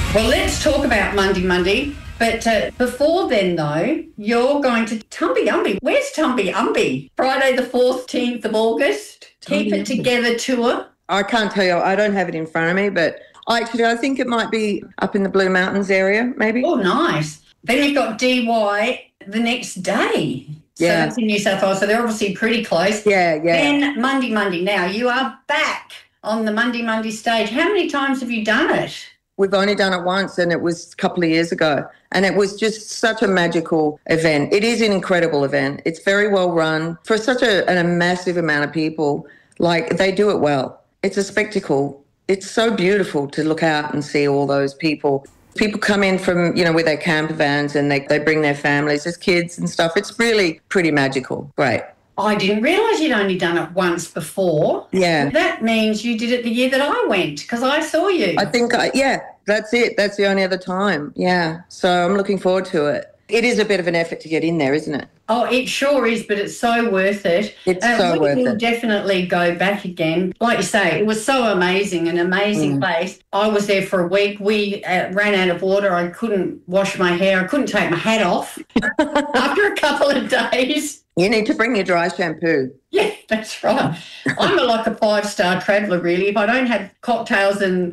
Well, let's talk about Monday. But before then, though, you're going to Tumby-Umby. Where's Tumby-Umby? Friday the 14th of August. Keep It Together tour. I can't tell you. I don't have it in front of me, but I think it might be up in the Blue Mountains area, maybe. Oh, nice. Then you've got DY the next day. So that's in New South Wales. So they're obviously pretty close. Yeah. Then Monday. Now, you are back on the Monday stage. How many times have you done it? We've only done it once, and it was a couple of years ago. And it was just such a magical event. It is an incredible event. It's very well run. For such a massive amount of people, like, they do it well. It's a spectacle. It's so beautiful to look out and see all those people. People come in from, with their camper vans, and they bring their families, there's kids and stuff. It's really pretty magical. Great. I didn't realise you'd only done it once before. Yeah. That means you did it the year that I went, because I saw you. I think, that's it. That's the only other time. Yeah. So I'm looking forward to it. It is a bit of an effort to get in there, isn't it? Oh, it sure is, but it's so worth it. It's so worth it. We will definitely go back again. Like you say, it was so amazing, an amazing place. I was there for a week. We ran out of water. I couldn't wash my hair. I couldn't take my hat off after a couple of days. You need to bring your dry shampoo. Yeah, that's right. I'm like a 5-star traveller, really. If I don't have cocktails and